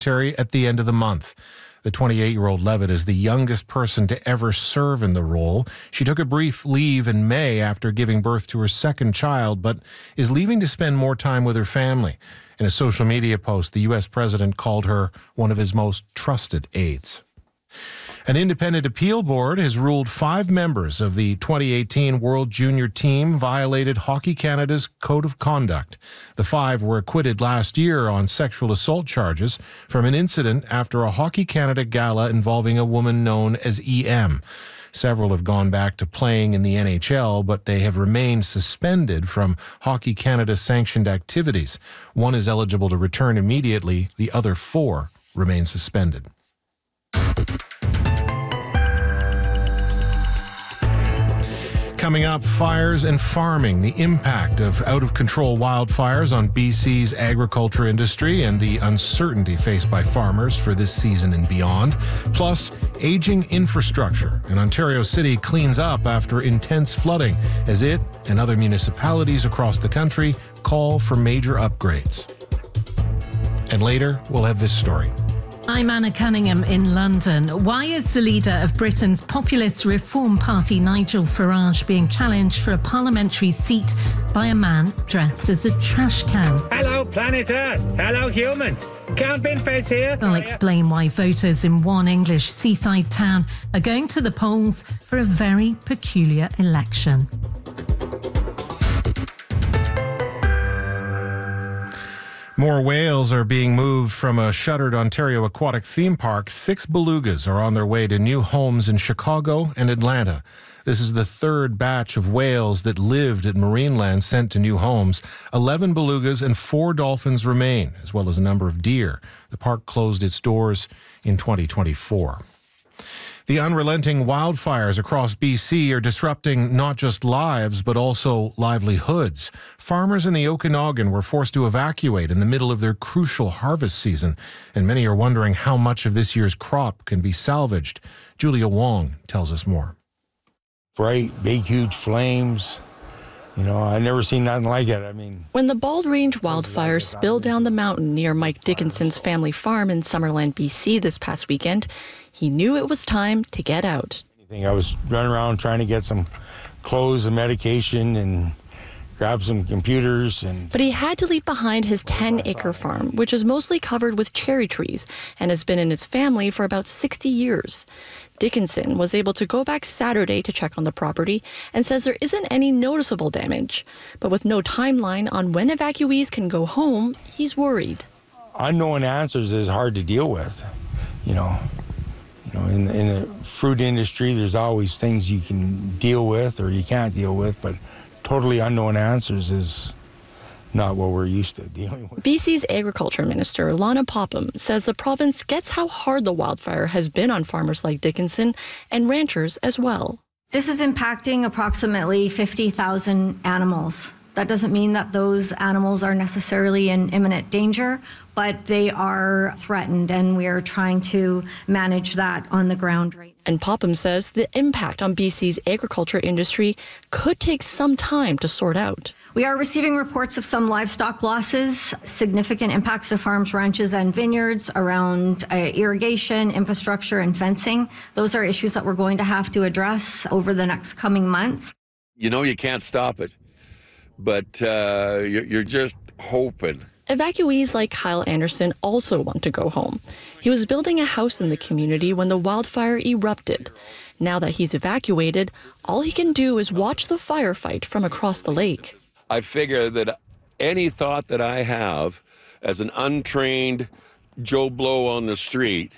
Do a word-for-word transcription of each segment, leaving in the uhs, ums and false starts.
Secretary at the end of the month. The twenty-eight-year-old Levitt is the youngest person to ever serve in the role. She took a brief leave in May after giving birth to her second child, but is leaving to spend more time with her family. In a social media post, the U S president called her one of his most trusted aides. An independent appeal board has ruled five members of the twenty eighteen World Junior team violated Hockey Canada's code of conduct. The five were acquitted last year on sexual assault charges from an incident after a Hockey Canada gala involving a woman known as E M. Several have gone back to playing in the N H L, but they have remained suspended from Hockey Canada sanctioned activities. One is eligible to return immediately. The other four remain suspended. Coming up, fires and farming, the impact of out-of-control wildfires on B C's agriculture industry and the uncertainty faced by farmers for this season and beyond. Plus, aging infrastructure. And Ontario City cleans up after intense flooding as it and other municipalities across the country call for major upgrades. And later, we'll have this story. I'm Anna Cunningham in London. Why is the leader of Britain's populist Reform Party, Nigel Farage, being challenged for a parliamentary seat by a man dressed as a trash can? Hello, planet Earth. Hello, humans. Count Binface here. I'll explain why voters in one English seaside town are going to the polls for a very peculiar election. More whales are being moved from a shuttered Ontario aquatic theme park. Six belugas are on their way to new homes in Chicago and Atlanta. This is the third batch of whales that lived at Marineland sent to new homes. Eleven belugas and four dolphins remain, as well as a number of deer. The park closed its doors in twenty twenty-four. The unrelenting wildfires across B C are disrupting not just lives, but also livelihoods. Farmers in the Okanagan were forced to evacuate in the middle of their crucial harvest season, and many are wondering how much of this year's crop can be salvaged. Julia Wong tells us more. Bright, big, huge flames. You know, I've never seen nothing like it. I mean... When the Bald Range wildfires spilled down the mountain near Mike Dickinson's family farm in Summerland, B C this past weekend, he knew it was time to get out. I was running around trying to get some clothes and medication and grab some computers. and. But he had to leave behind his ten-acre farm, which is mostly covered with cherry trees and has been in his family for about sixty years. Dickinson was able to go back Saturday to check on the property and says there isn't any noticeable damage. But with no timeline on when evacuees can go home, he's worried. Unknown answers is hard to deal with. You know, you know, in the, in the fruit industry, there's always things you can deal with or you can't deal with, but totally unknown answers is not what we're used to dealing with. B C's Agriculture Minister, Lana Popham, says the province gets how hard the wildfire has been on farmers like Dickinson and ranchers as well. This is impacting approximately fifty thousand animals. That doesn't mean that those animals are necessarily in imminent danger, but they are threatened, and we are trying to manage that on the ground right now. And Popham says the impact on B C's agriculture industry could take some time to sort out. We are receiving reports of some livestock losses, significant impacts to farms, ranches, and vineyards around uh, irrigation, infrastructure, and fencing. Those are issues that we're going to have to address over the next coming months. You know you can't stop it, but uh, you're just hoping. Evacuees like Kyle Anderson also want to go home. He was building a house in the community when the wildfire erupted. Now that he's evacuated, all he can do is watch the firefight from across the lake. I figure that any thought that I have as an untrained Joe Blow on the street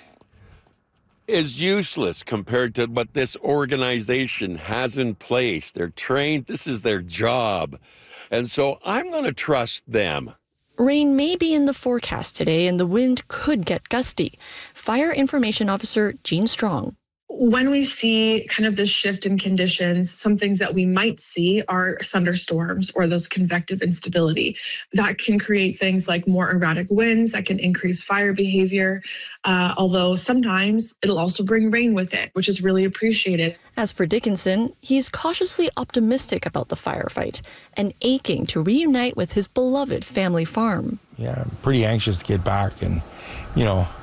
is useless compared to what this organization has in place. They're trained. This is their job. And so I'm going to trust them. Rain may be in the forecast today and the wind could get gusty. Fire Information Officer Gene Strong. When we see kind of this shift in conditions, some things that we might see are thunderstorms or those convective instability. That can create things like more erratic winds that can increase fire behavior, uh, although sometimes it'll also bring rain with it, which is really appreciated. As for Dickinson, he's cautiously optimistic about the firefight and aching to reunite with his beloved family farm. Yeah, I'm pretty anxious to get back and, you know,